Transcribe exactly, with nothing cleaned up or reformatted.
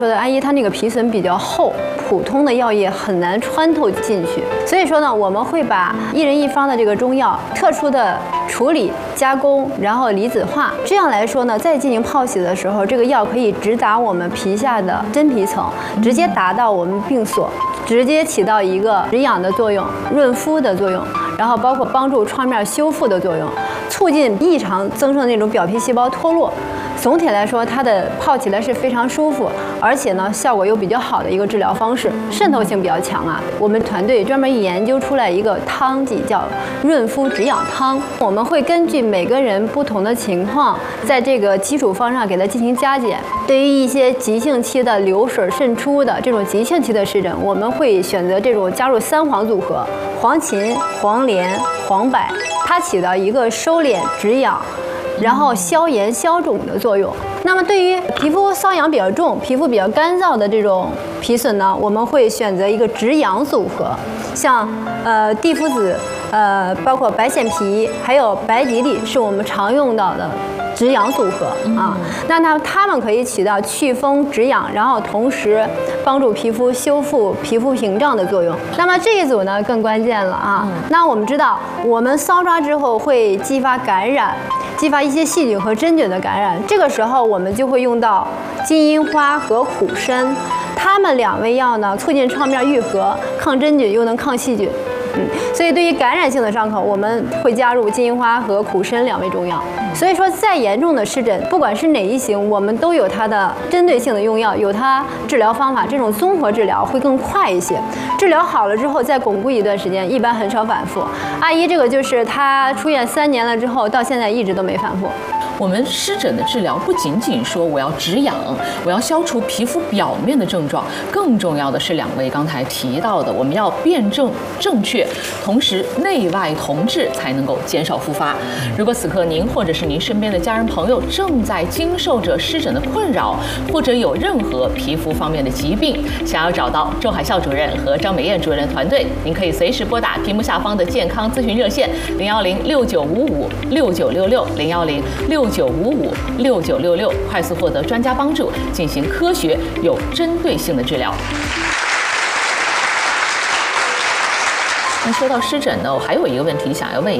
说的阿姨，她那个皮层比较厚，普通的药液很难穿透进去，所以说呢，我们会把一人一方的这个中药特殊的处理、加工，然后离子化，这样来说呢，在进行泡洗的时候，这个药可以直达我们皮下的真皮层，直接达到我们病所，直接起到一个止痒的作用、润肤的作用，然后包括帮助创面修复的作用，促进异常增生的那种表皮细胞脱落。总体来说，它的泡起来是非常舒服，而且呢，效果又比较好的一个治疗方式，渗透性比较强啊。我们团队专门研究出来一个汤剂，叫润肤止痒汤。我们会根据每个人不同的情况，在这个基础方上给它进行加减。对于一些急性期的流水渗出的这种急性期的湿疹，我们会选择这种加入三黄组合：黄芩、黄连、黄柏，它起到一个收敛止痒，然后消炎消肿的作用。那么对于皮肤瘙痒比较重、皮肤比较干燥的这种皮损呢，我们会选择一个止痒组合，像呃地肤子、呃包括白藓皮，还有白吉利是我们常用到的止痒组合啊。那它它们可以起到祛风止痒，然后同时帮助皮肤修复皮肤屏障的作用。那么这一组呢更关键了啊。那我们知道，我们搔抓之后会激发感染。激发一些细菌和真菌的感染，这个时候我们就会用到金银花和苦参，它们两味药呢，促进创面愈合，抗真菌又能抗细菌。嗯，所以对于感染性的伤口，我们会加入金银花和苦参两味中药。所以说，再严重的湿疹，不管是哪一型，我们都有它的针对性的用药，有它治疗方法。这种综合治疗会更快一些。治疗好了之后，再巩固一段时间，一般很少反复。阿姨，这个就是她出院三年了之后，到现在一直都没反复。 我们湿疹的治疗不仅仅说我要止痒，我要消除皮肤表面的症状，更重要的是两位刚才提到的，我们要辩证正确，同时内外同治，才能够减少复发。如果此刻您或者是您身边的家人朋友正在经受着湿疹的困扰，或者有任何皮肤方面的疾病，想要找到周海啸主任和张美燕主任团队，您可以随时拨打屏幕下方的健康咨询热线零幺零六九五五六九六六零幺零六九五五六九六六，快速获得专家帮助，进行科学有针对性的治疗。那说到湿疹呢，我还有一个问题想要问一下。